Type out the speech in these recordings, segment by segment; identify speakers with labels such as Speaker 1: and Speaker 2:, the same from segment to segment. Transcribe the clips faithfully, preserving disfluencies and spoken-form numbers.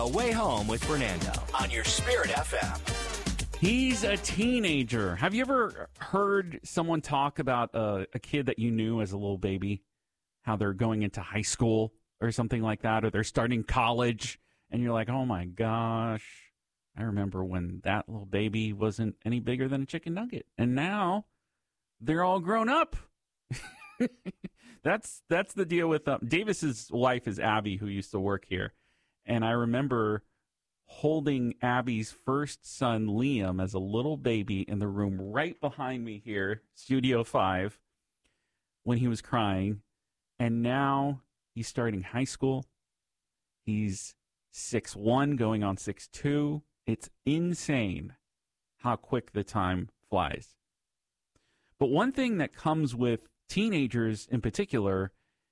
Speaker 1: The Way Home with Fernando on your Spirit F M.
Speaker 2: He's a teenager. Have you ever heard someone talk about a, a kid that you knew as a little baby? How they're going into high school or something like that, or they're starting college, and you're like, oh my gosh, I remember when that little baby wasn't any bigger than a chicken nugget. And now they're all grown up. that's that's the deal with um, Davis's wife is Abby, who used to work here. And I remember holding Abby's first son, Liam, as a little baby in the room right behind me here, Studio five, when he was crying. And now he's starting high school. He's six one going on six two. It's insane how quick the time flies. But one thing that comes with teenagers in particular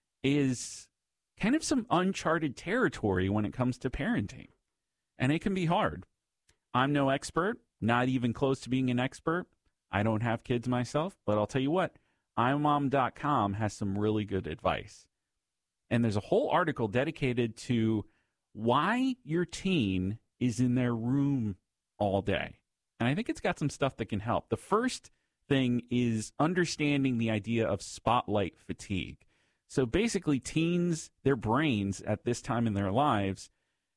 Speaker 2: is kind of some uncharted territory when it comes to parenting. And it can be hard. I'm no expert, not even close to being an expert. I don't have kids myself, but I'll tell you what, i mom dot com has some really good advice. And there's a whole article dedicated to why your teen is in their room all day. And I think it's got some stuff that can help. The first thing is understanding the idea of spotlight fatigue. So basically, teens, their brains at this time in their lives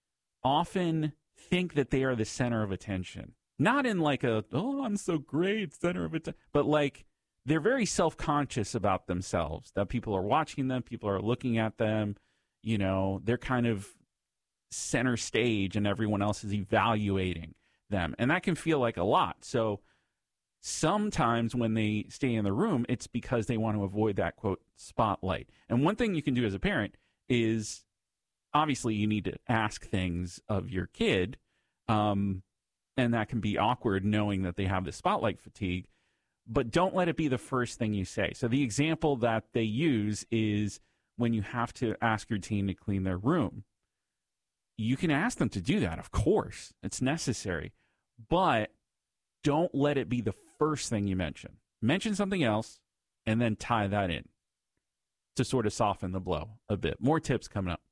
Speaker 2: often think that they are the center of attention. Not in like a, oh, I'm so great, center of attention, but like they're very self-conscious about themselves, that people are watching them, people are looking at them, you know, they're kind of center stage and everyone else is evaluating them. And that can feel like a lot. So sometimes when they stay in the room, it's because they want to avoid that, quote, spotlight. And one thing you can do as a parent is, obviously, you need to ask things of your kid, um, and that can be awkward knowing that they have the spotlight fatigue, but don't let it be the first thing you say. So the example that they use is when you have to ask your teen to clean their room. You can ask them to do that, of course. It's necessary. But don't let it be the first thing you mention. Mention something else and then tie that in to sort of soften the blow a bit. More tips coming up.